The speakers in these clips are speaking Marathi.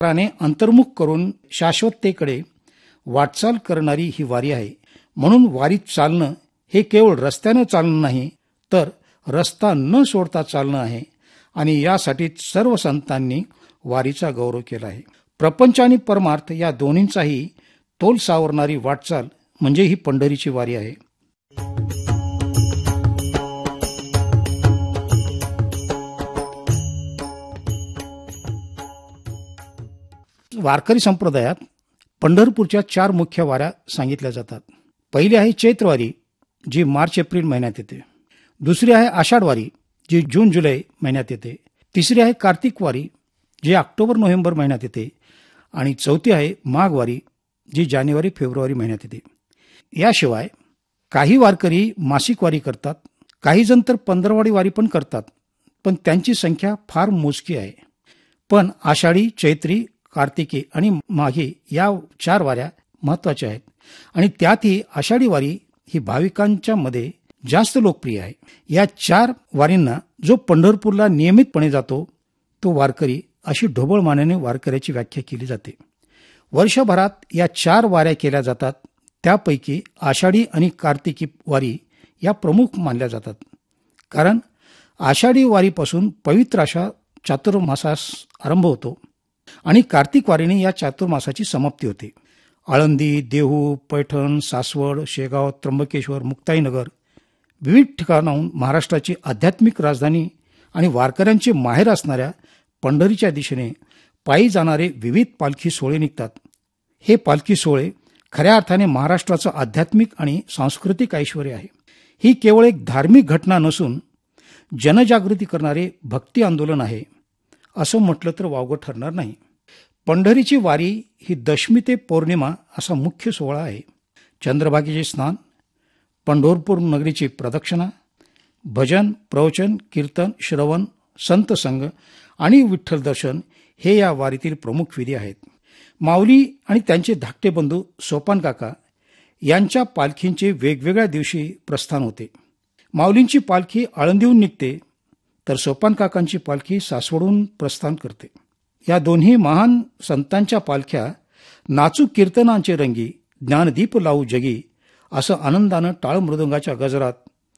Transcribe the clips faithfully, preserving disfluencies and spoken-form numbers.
राने अंतर्मुख करून शाश्वततेकडे वाटचाल करणारी ही वारी आहे. म्हणून वारीत चालणं हे केवळ रस्त्यानं चालणं नाही, तर रस्ता न सोडता चालणं आहे. आणि यासाठी सर्व संतांनी वारीचा गौरव केला आहे. प्रपंच आणि परमार्थ या दोन्हींचाही तोल सावरणारी वाटचाल म्हणजे ही पंढरीची वारी आहे. वारकरी संप्रदायात पंढरपूरच्या चार मुख्य वाऱ्या सांगितल्या जातात. पहिली आहे चैत्रवारी, जी मार्च एप्रिल महिन्यात येते. दुसरी आहे आषाढवारी, जी जून जुलै महिन्यात येते. तिसरी आहे कार्तिक वारी, जी ऑक्टोबर नोव्हेंबर महिन्यात येते. आणि चौथी आहे माघ वारी, जी जानेवारी फेब्रुवारी महिन्यात येते. याशिवाय काही वारकरी मासिक वारी करतात, काही जण तर पंधरवाडी वारी पण करतात, पण त्यांची संख्या फार मोजकी आहे. पण आषाढी, चैत्री, कार्तिकी आणि माघी या चार वाऱ्या महत्वाच्या आहेत. आणि त्यातही आषाढी वारी ही भाविकांच्या मध्ये जास्त लोकप्रिय आहे. या चार वारींना जो पंढरपूरला नियमितपणे जातो तो वारकरी अशी ढोबळ मानेने वारकऱ्याची व्याख्या केली जाते. वर्षभरात या चार वाऱ्या केल्या जातात. त्यापैकी आषाढी आणि कार्तिकी वारी या प्रमुख मानल्या जातात. कारण आषाढी वारीपासून पवित्र अशा चातुर्मासास आरंभ होतो आणि कार्तिक वारीने या चातुर्मासाची समाप्ती होते. आळंदी, देहू, पैठण, सासवड, शेगाव, त्र्यंबकेश्वर, मुक्ताईनगर विविध ठिकाणाहून महाराष्ट्राची आध्यात्मिक राजधानी आणि वारकऱ्यांचे माहेर असणाऱ्या पंढरीच्या दिशेने पायी जाणारे विविध पालखी सोहळे निघतात. हे पालखी सोहळे खऱ्या अर्थाने महाराष्ट्राचं आध्यात्मिक आणि सांस्कृतिक ऐश्वर्य आहे. ही केवळ एक धार्मिक घटना नसून जनजागृती करणारे भक्ती आंदोलन आहे, असं म्हटलं तर वावगं ठरणार नाही. पंढरीची वारी ही दशमी ते पौर्णिमा असा मुख्य सोहळा आहे. चंद्रभागेचे स्नान, पंढरपूर नगरीची प्रदक्षिणा, भजन, प्रवचन, कीर्तन, श्रवण, संत संग आणि विठ्ठल दर्शन हे या वारीतील प्रमुख विधी आहेत. माऊली आणि त्यांचे धाकटे बंधू सोपान काका यांच्या पालखींचे वेगवेगळ्या दिवशी प्रस्थान होते. माऊलींची पालखी आळंदीहून निघते, तर सोपान काकांची पालखी सासवडून प्रस्थान करते. या दोन्ही महान संतांच्या पालख्या नाचू कीर्तनांचे रंगी, ज्ञानदीप लावू जगी असं आनंदानं टाळ मृदंगाच्या गजरात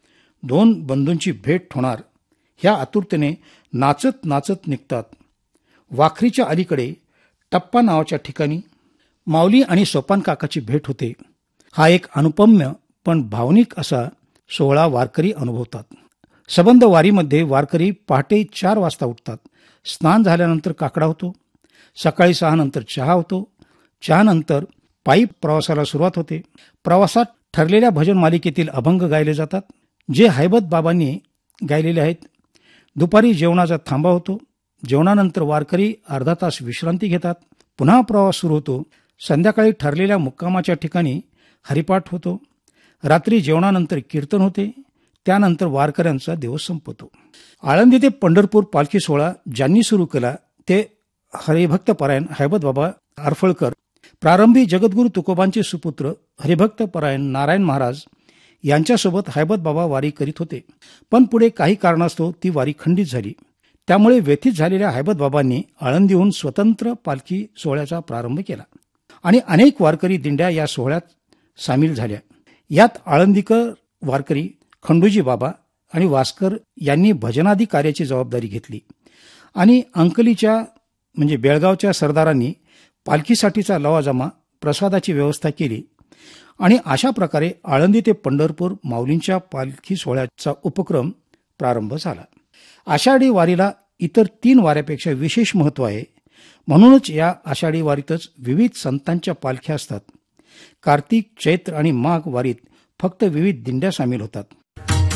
दोन बंधूंची भेट होणार ह्या आतुरतेने नाचत नाचत निघतात. वाखरीच्या अलीकडे टप्पा नावाच्या ठिकाणी माऊली आणि सोपान काकाची भेट होते. हा एक अनुपम्य पण भावनिक असा सोहळा वारकरी अनुभवतात. सबंध वारीमध्ये वारकरी पहाटे चार वाजता उठतात. स्नान झाल्यानंतर काकडा होतो. सकाळी सहा नंतर चहा होतो. चहानंतर पायी प्रवासाला सुरुवात होते. प्रवासात ठरलेल्या भजन मालिकेतील अभंग गायले जातात, जे हैबत बाबांनी गायलेले आहेत. दुपारी जेवणाचा थांबा होतो. जेवणानंतर वारकरी अर्धा तास विश्रांती घेतात. पुन्हा प्रवास सुरू होतो. संध्याकाळी ठरलेल्या मुक्कामाच्या ठिकाणी हरिपाठ होतो. रात्री जेवणानंतर कीर्तन होते. त्यानंतर वारकऱ्यांचा दिवस संपतो. आळंदी ते पंढरपूर पालखी सोहळा ज्यांनी सुरू केला ते हरिभक्तपरायण हैबत बाबा आरफळकर. प्रारंभी जगद्गुरू तुकोबांचे सुपुत्र हरिभक्तपरायण नारायण महाराज यांच्यासोबत हैबत बाबा वारी करीत होते. पण पुढे काही कारणास्तव ती वारी खंडित झाली. त्यामुळे व्यथित झालेल्या हैबत बाबांनी आळंदीहून स्वतंत्र पालखी सोहळ्याचा प्रारंभ केला आणि अनेक वारकरी दिंड्या या सोहळ्यात सामील झाल्या. यात आळंदीकर वारकरी खंडूजी बाबा आणि वास्कर यांनी भजनादी कार्याची जबाबदारी घेतली आणि अंकलीच्या म्हणजे बेळगावच्या सरदारांनी पालखीसाठीचा लवाजमा, प्रसादाची व्यवस्था केली आणि अशा प्रकारे आळंदी ते पंढरपूर माऊलींच्या पालखी सोहळ्याचा उपक्रम प्रारंभ झाला. आषाढी वारीला इतर तीन वाऱ्यापेक्षा विशेष महत्त्व आहे. म्हणूनच या आषाढी वारीतच विविध संतांच्या पालख्या असतात. कार्तिक, चैत्र आणि माघ वारीत फक्त विविध दिंड्या सामील होतात.